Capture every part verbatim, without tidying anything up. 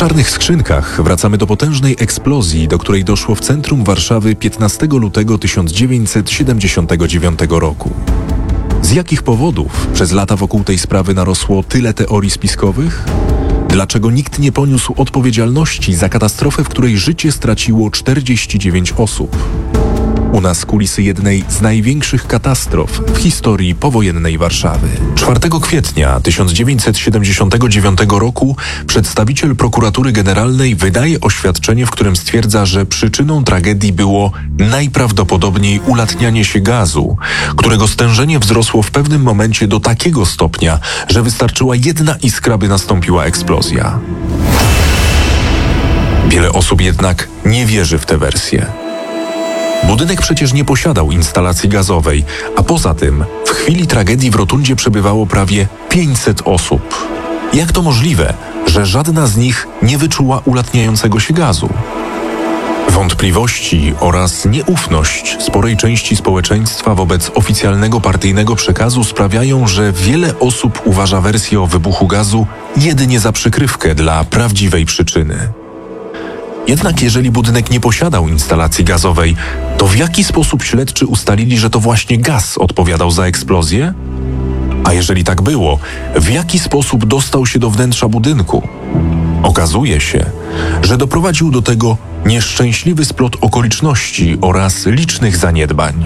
czarnych skrzynkach wracamy do potężnej eksplozji, do której doszło w centrum Warszawy piętnastego lutego tysiąc dziewięćset siedemdziesiątego dziewiątego roku. Z jakich powodów przez lata wokół tej sprawy narosło tyle teorii spiskowych? Dlaczego nikt nie poniósł odpowiedzialności za katastrofę, w której życie straciło czterdzieści dziewięć osób? U nas kulisy jednej z największych katastrof w historii powojennej Warszawy. czwartego kwietnia tysiąc dziewięćset siedemdziesiątego dziewiątego roku przedstawiciel prokuratury generalnej wydaje oświadczenie, w którym stwierdza, że przyczyną tragedii było najprawdopodobniej ulatnianie się gazu, którego stężenie wzrosło w pewnym momencie do takiego stopnia, że wystarczyła jedna iskra, by nastąpiła eksplozja. Wiele osób jednak nie wierzy w tę wersję. Budynek przecież nie posiadał instalacji gazowej, a poza tym w chwili tragedii w rotundzie przebywało prawie pięćset osób. Jak to możliwe, że żadna z nich nie wyczuła ulatniającego się gazu? Wątpliwości oraz nieufność sporej części społeczeństwa wobec oficjalnego partyjnego przekazu sprawiają, że wiele osób uważa wersję o wybuchu gazu jedynie za przykrywkę dla prawdziwej przyczyny. Jednak jeżeli budynek nie posiadał instalacji gazowej, to w jaki sposób śledczy ustalili, że to właśnie gaz odpowiadał za eksplozję? A jeżeli tak było, w jaki sposób dostał się do wnętrza budynku? Okazuje się, że doprowadził do tego nieszczęśliwy splot okoliczności oraz licznych zaniedbań.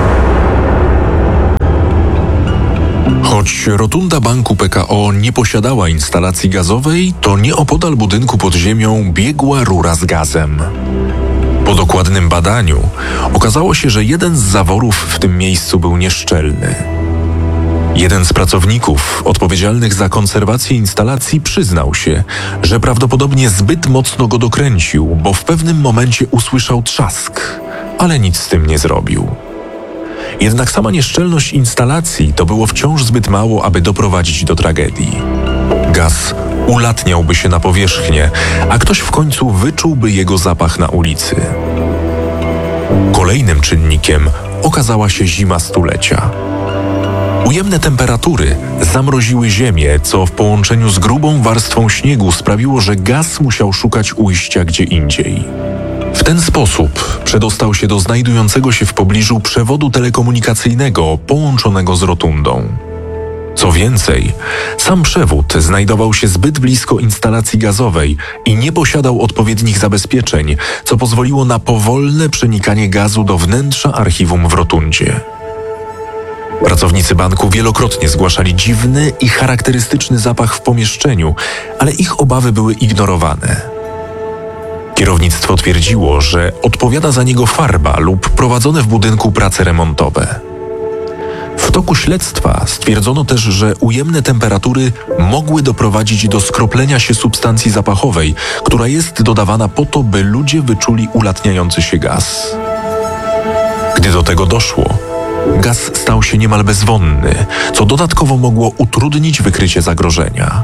Choć rotunda banku P K O nie posiadała instalacji gazowej, to nieopodal budynku pod ziemią biegła rura z gazem. Po dokładnym badaniu okazało się, że jeden z zaworów w tym miejscu był nieszczelny. Jeden z pracowników odpowiedzialnych za konserwację instalacji przyznał się, że prawdopodobnie zbyt mocno go dokręcił, bo w pewnym momencie usłyszał trzask, ale nic z tym nie zrobił. Jednak sama nieszczelność instalacji to było wciąż zbyt mało, aby doprowadzić do tragedii. Gaz ulatniałby się na powierzchnię, a ktoś w końcu wyczułby jego zapach na ulicy. Kolejnym czynnikiem okazała się zima stulecia. Ujemne temperatury zamroziły ziemię, co w połączeniu z grubą warstwą śniegu sprawiło, że gaz musiał szukać ujścia gdzie indziej. W ten sposób przedostał się do znajdującego się w pobliżu przewodu telekomunikacyjnego połączonego z rotundą. Co więcej, sam przewód znajdował się zbyt blisko instalacji gazowej i nie posiadał odpowiednich zabezpieczeń, co pozwoliło na powolne przenikanie gazu do wnętrza archiwum w rotundzie. Pracownicy banku wielokrotnie zgłaszali dziwny i charakterystyczny zapach w pomieszczeniu, ale ich obawy były ignorowane. Kierownictwo twierdziło, że odpowiada za niego farba lub prowadzone w budynku prace remontowe. W toku śledztwa stwierdzono też, że ujemne temperatury mogły doprowadzić do skroplenia się substancji zapachowej, która jest dodawana po to, by ludzie wyczuli ulatniający się gaz. Gdy do tego doszło, gaz stał się niemal bezwonny, co dodatkowo mogło utrudnić wykrycie zagrożenia.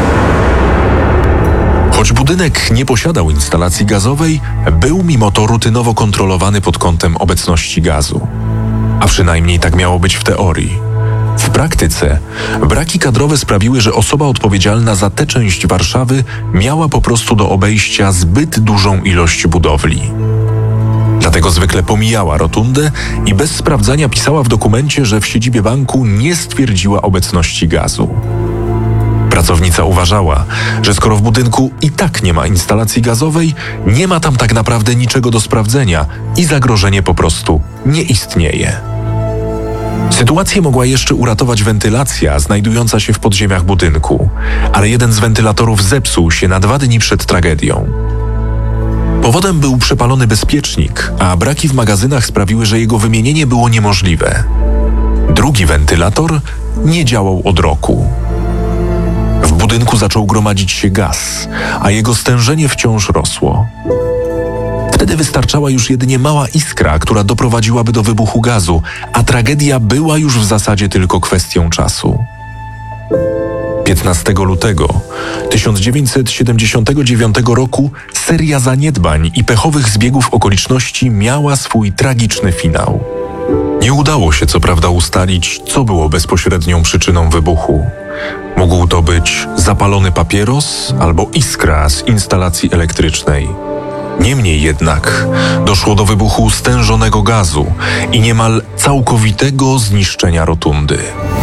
Choć budynek nie posiadał instalacji gazowej, był mimo to rutynowo kontrolowany pod kątem obecności gazu. A przynajmniej tak miało być w teorii. W praktyce braki kadrowe sprawiły, że osoba odpowiedzialna za tę część Warszawy miała po prostu do obejścia zbyt dużą ilość budowli. Dlatego zwykle pomijała rotundę i bez sprawdzania pisała w dokumencie, że w siedzibie banku nie stwierdziła obecności gazu. Pracownica uważała, że skoro w budynku i tak nie ma instalacji gazowej, nie ma tam tak naprawdę niczego do sprawdzenia i zagrożenie po prostu nie istnieje. Sytuację mogła jeszcze uratować wentylacja znajdująca się w podziemiach budynku, ale jeden z wentylatorów zepsuł się na dwa dni przed tragedią. Powodem był przepalony bezpiecznik, a braki w magazynach sprawiły, że jego wymienienie było niemożliwe. Drugi wentylator nie działał od roku. W budynku zaczął gromadzić się gaz, a jego stężenie wciąż rosło. Wtedy wystarczała już jedynie mała iskra, która doprowadziłaby do wybuchu gazu, a tragedia była już w zasadzie tylko kwestią czasu. piętnastego lutego tysiąc dziewięćset siedemdziesiątego dziewiątego roku seria zaniedbań i pechowych zbiegów okoliczności miała swój tragiczny finał. Nie udało się co prawda ustalić, co było bezpośrednią przyczyną wybuchu, Mógł to być zapalony papieros albo iskra z instalacji elektrycznej. Niemniej jednak doszło do wybuchu stężonego gazu i niemal całkowitego zniszczenia rotundy.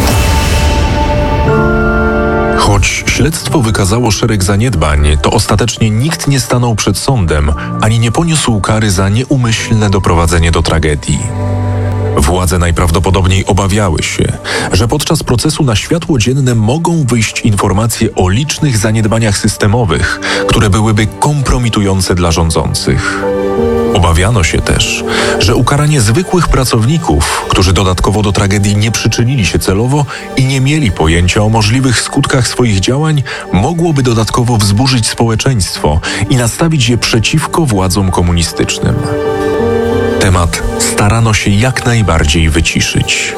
Choć śledztwo wykazało szereg zaniedbań, to ostatecznie nikt nie stanął przed sądem ani nie poniósł kary za nieumyślne doprowadzenie do tragedii. Władze najprawdopodobniej obawiały się, że podczas procesu na światło dzienne mogą wyjść informacje o licznych zaniedbaniach systemowych, które byłyby kompromitujące dla rządzących. Obawiano się też, że ukaranie zwykłych pracowników, którzy dodatkowo do tragedii nie przyczynili się celowo i nie mieli pojęcia o możliwych skutkach swoich działań, mogłoby dodatkowo wzburzyć społeczeństwo i nastawić je przeciwko władzom komunistycznym. Temat starano się jak najbardziej wyciszyć.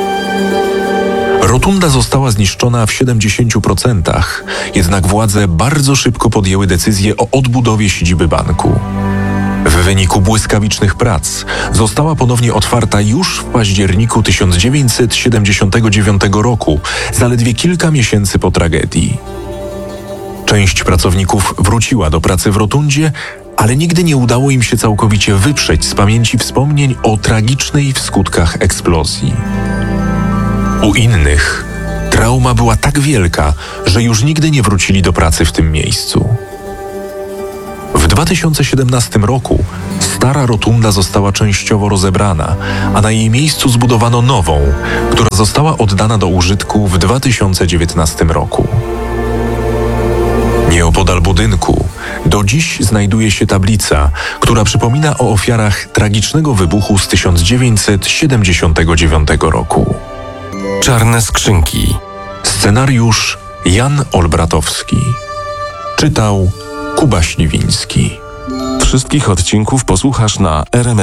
Rotunda została zniszczona w siedemdziesięciu procentach, jednak władze bardzo szybko podjęły decyzję o odbudowie siedziby banku. W wyniku błyskawicznych prac została ponownie otwarta już w październiku tysiąc dziewięćset siedemdziesiątego dziewiątego roku, zaledwie kilka miesięcy po tragedii. Część pracowników wróciła do pracy w rotundzie, ale nigdy nie udało im się całkowicie wyprzeć z pamięci wspomnień o tragicznej w skutkach eksplozji. U innych trauma była tak wielka, że już nigdy nie wrócili do pracy w tym miejscu. W dwa tysiące siedemnastym roku stara rotunda została częściowo rozebrana, a na jej miejscu zbudowano nową, która została oddana do użytku w dwa tysiące dziewiętnastym roku. Nieopodal budynku do dziś znajduje się tablica, która przypomina o ofiarach tragicznego wybuchu z tysiąc dziewięćset siedemdziesiątego dziewiątego roku. Czarne skrzynki. Scenariusz Jan Olbratowski. Czytał Kuba Śliwiński. Wszystkich odcinków posłuchasz na R M